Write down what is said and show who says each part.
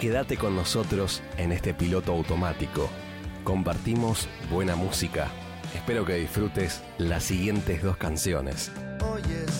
Speaker 1: Quédate con nosotros en este piloto automático. Compartimos buena música. Espero que disfrutes las siguientes 2 canciones.
Speaker 2: Hoy es